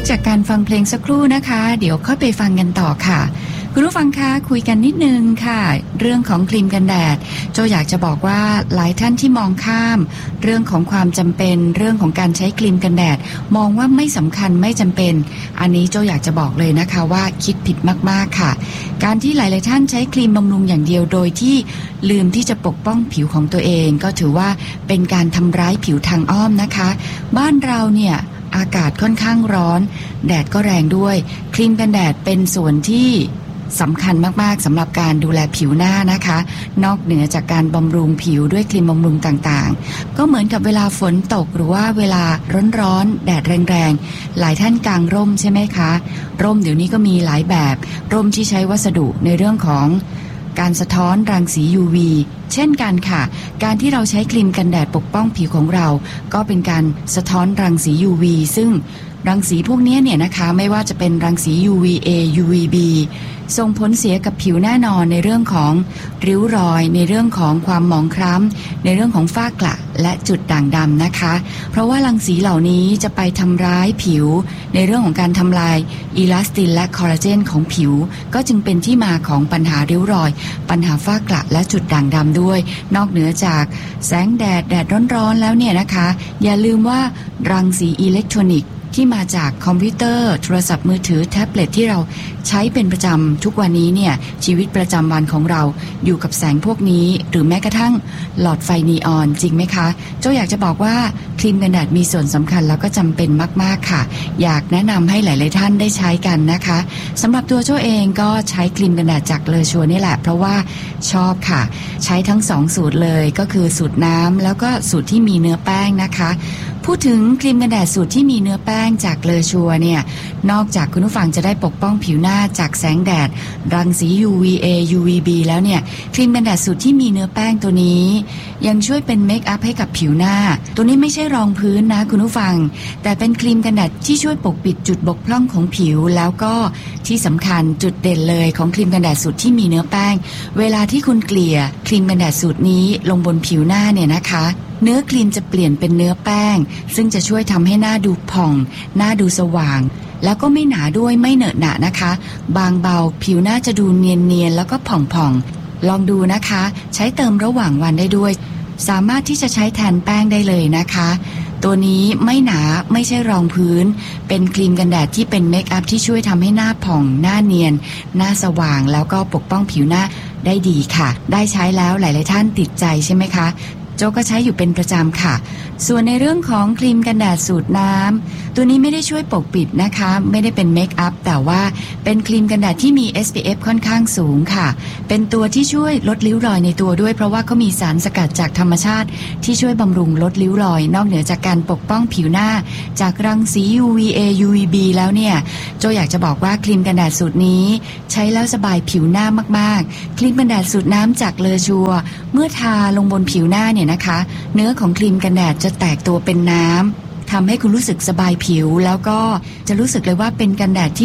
จากการฟังเพลงสักครู่นะคะเดี๋ยวค่อยไปฟังกันต่อค่ะคุณผู้ฟังคะคุยกันนิดนึงค่ะเรื่องของครีมกันแดดโจอยากจะบอกว่าหลายท่านที่มองข้ามเรื่องของความจำเป็นเรื่องของการใช้ครีมกันแดดมองว่าไม่สำคัญไม่จำเป็นอันนี้โจอยากจะบอกเลยนะคะว่าคิดผิดมากๆค่ะการที่หลายๆท่านใช้ครีมบำรุงอย่างเดียวโดยที่ลืมที่จะปกป้องผิวของตัวเองก็ถือว่าเป็นการทำร้ายผิวทางอ้อมนะคะบ้านเราเนี่ยอากาศค่อนข้างร้อนแดดก็แรงด้วยครีมกันแดดเป็นส่วนที่สำคัญมากๆสำหรับการดูแลผิวหน้านะคะนอกเหนือจากการบำรุงผิวด้วยครีมบำรุงต่างๆก็เหมือนกับเวลาฝนตกหรือว่าเวลาร้อนๆแดดแรงๆหลายท่านกางร่มใช่ไหมคะร่มเดี๋ยวนี้ก็มีหลายแบบร่มที่ใช้วัสดุในเรื่องของการสะท้อนรังสี UV เช่นกันค่ะการที่เราใช้ครีมกันแดดปกป้องผิวของเราก็เป็นการสะท้อนรังสี UV ซึ่งรังสีพวกนี้เนี่ยนะคะไม่ว่าจะเป็นรังสี UVA UVB ส่งผลเสียกับผิวแน่นอนในเรื่องของริ้วรอยในเรื่องของความหมองคล้ำในเรื่องของฝ้ากระและจุดด่างดำนะคะเพราะว่ารังสีเหล่านี้จะไปทำร้ายผิวในเรื่องของการทำลายอีลาสตินและคอลลาเจนของผิวก็จึงเป็นที่มาของปัญหาริ้วรอยปัญหาฝ้ากระและจุดด่างดำด้วยนอกเหนือจากแสงแดดร้อนๆแล้วเนี่ยนะคะอย่าลืมว่ารังสีอิเล็กทรอนิกส์ที่มาจากคอมพิวเตอร์โทรศัพท์มือถือแท็บเล็ตที่เราใช้เป็นประจำทุกวันนี้เนี่ยชีวิตประจำวันของเราอยู่กับแสงพวกนี้หรือแม้กระทั่งหลอดไฟนีออนจริงไหมคะโจอยากจะบอกว่าครีมกันแดดมีส่วนสำคัญแล้วก็จำเป็นมากๆค่ะอยากแนะนำให้หลายๆท่านได้ใช้กันนะคะสำหรับตัวโจเองก็ใช้ครีมกันแดดจากเลอชัวนี่แหละเพราะว่าชอบค่ะใช้ทั้ง2สูตรเลยก็คือสูตรน้ำแล้วก็สูตรที่มีเนื้อแป้งนะคะพูดถึงครีมกันแดดสูตรที่มีเนื้อแป้งจากเลอชัวเนี่ยนอกจากคุณผู้ฟังจะได้ปกป้องผิวหน้าจากแสงแดดรังสี UVA UVB แล้วเนี่ยครีมกันแดดสูตรที่มีเนื้อแป้งตัวนี้ยังช่วยเป็นเมคอัพให้กับผิวหน้าตัวนี้ไม่ใช่รองพื้นนะคุณผู้ฟังแต่เป็นครีมกันแดดที่ช่วยปกปิดจุดบกพร่องของผิวแล้วก็ที่สำคัญจุดเด่นเลยของครีมกันแดดสูตรที่มีเนื้อแป้งเวลาที่คุณเกลี่ยครีมกันแดดสูตรนี้ลงบนผิวหน้าเนี่ยนะคะเนื้อครีมจะเปลี่ยนเป็นเนื้อแป้งซึ่งจะช่วยทำให้หน้าดูผ่องหน้าดูสว่างแล้วก็ไม่หนาด้วยไม่เหนอะหนะนะคะบางเบาผิวหน้าจะดูเนียนๆแล้วก็ผ่องๆลองดูนะคะใช้เติมระหว่างวันได้ด้วยสามารถที่จะใช้แทนแป้งได้เลยนะคะตัวนี้ไม่หนาไม่ใช่รองพื้นเป็นครีมกันแดดที่เป็นเมคอัพที่ช่วยทำให้หน้าผ่องหน้าเนียนหน้าสว่างแล้วก็ปกป้องผิวหน้าได้ดีค่ะได้ใช้แล้วหลายๆท่านติดใจใช่ไหมคะโจก็ใช้อยู่เป็นประจำค่ะส่วนในเรื่องของครีมกันแดดสูตรน้ำตัวนี้ไม่ได้ช่วยปกปิดนะคะไม่ได้เป็นเมคอัพแต่ว่าเป็นครีมกันแดดที่มี SPF ค่อนข้างสูงค่ะเป็นตัวที่ช่วยลดริ้วรอยในตัวด้วยเพราะว่าเขามีสารสกัดจากธรรมชาติที่ช่วยบำรุงลดริ้วรอยนอกเหนือจากการปกป้องผิวหน้าจากรังสี UVA UVB แล้วเนี่ยโจอยากจะบอกว่าครีมกันแดดสูตรนี้ใช้แล้วสบายผิวหน้ามากๆครีมกันแดดสูตรน้ำจากเลอชัวเมื่อทาลงบนผิวหน้าเนี่ยนะคะเนื้อของครีมกันแดดจะแตกตัวเป็นน้ำทำให้คุณรู้สึกสบายผิวแล้วก็จะรู้สึกเลยว่าเป็นกันแดดที่